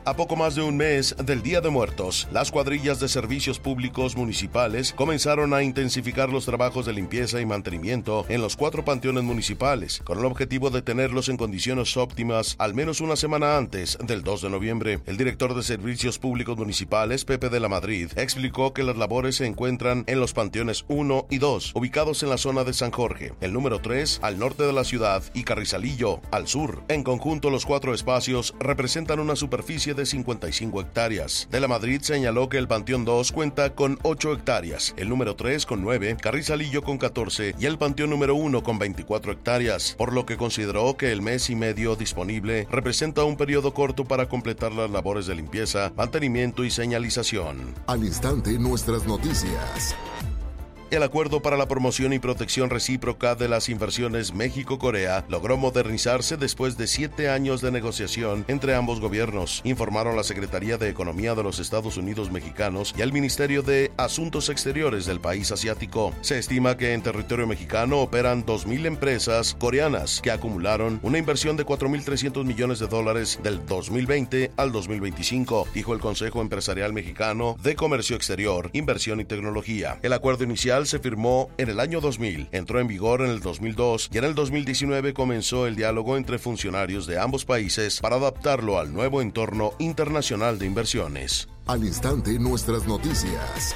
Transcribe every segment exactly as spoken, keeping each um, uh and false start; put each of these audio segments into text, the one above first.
A poco más de un mes del Día de Muertos, las cuadrillas de servicios públicos municipales comenzaron a intensificar los trabajos de limpieza y mantenimiento en los cuatro panteones municipales, con el objetivo de tenerlos en condiciones óptimas al menos una semana antes del dos de noviembre. El director de Servicios Públicos Municipales, Pepe de la Madrid, explicó que las labores se encuentran en los panteones uno y dos, ubicados en la zona de San Jorge, el número tres al norte de la ciudad y Carrizalillo al sur. En conjunto, los cuatro espacios representan una superficie de cincuenta y cinco hectáreas. De la Madrid señaló que el Panteón dos cuenta con ocho hectáreas, el número tres con nueve, Carrizalillo con catorce y el Panteón número uno con veinticuatro hectáreas, por lo que consideró que el mes y medio disponible representa un periodo corto para completar las labores de limpieza, mantenimiento y señalización. Al instante, nuestras noticias. El acuerdo para la promoción y protección recíproca de las inversiones México-Corea logró modernizarse después de siete años de negociación entre ambos gobiernos, informaron la Secretaría de Economía de los Estados Unidos Mexicanos y el Ministerio de Asuntos Exteriores del país asiático. Se estima que en territorio mexicano operan dos mil empresas coreanas que acumularon una inversión de cuatro mil trescientos millones de dólares del dos mil veinte al dos mil veinticinco, dijo el Consejo Empresarial Mexicano de Comercio Exterior, Inversión y Tecnología. El acuerdo inicial se firmó en el año dos mil, entró en vigor en el dos mil dos y en el dos mil diecinueve comenzó el diálogo entre funcionarios de ambos países para adaptarlo al nuevo entorno internacional de inversiones. Al instante, nuestras noticias.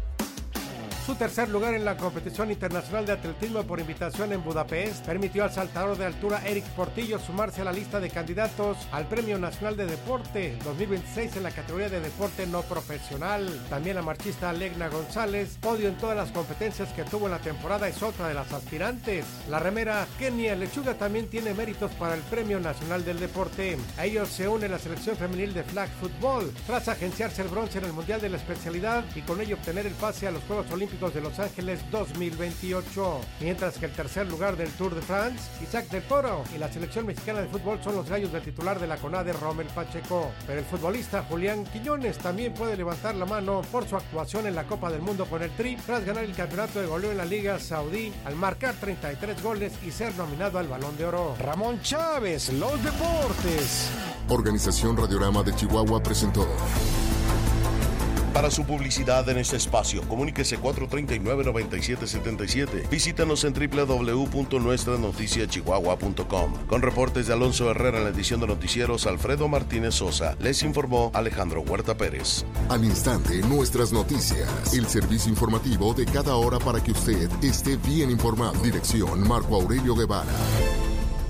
Su tercer lugar en la competición internacional de atletismo por invitación en Budapest permitió al saltador de altura Eric Portillo sumarse a la lista de candidatos al Premio Nacional de Deporte dos mil veintiséis en la categoría de deporte no profesional. También la marchista Alegna González, podio en todas las competencias que tuvo en la temporada, es otra de las aspirantes. La remera Kenia Lechuga también tiene méritos para el Premio Nacional del Deporte. A ellos se une la selección femenil de flag football tras agenciarse el bronce en el Mundial de la especialidad y con ello obtener el pase a los Juegos Olímpicos de Los Ángeles dos mil veintiocho, mientras que el tercer lugar del Tour de France, Isaac del Toro, y la selección mexicana de fútbol son los gallos del titular de la CONADE, Rommel Pacheco. Pero el futbolista Julián Quiñones también puede levantar la mano por su actuación en la Copa del Mundo con el Tri, tras ganar el campeonato de goleo en la Liga Saudí al marcar treinta y tres goles y ser nominado al Balón de Oro. Ramón Chávez, los deportes. Organización Radiorama de Chihuahua presentó. Para su publicidad en este espacio, comuníquese cuatro tres nueve, nueve siete siete siete. Visítanos en doble u doble u doble u punto nuestra noticia chihuahua punto com. Con reportes de Alonso Herrera en la edición de noticieros, Alfredo Martínez Sosa. Les informó Alejandro Huerta Pérez. Al instante, nuestras noticias. El servicio informativo de cada hora para que usted esté bien informado. Dirección Marco Aurelio Guevara.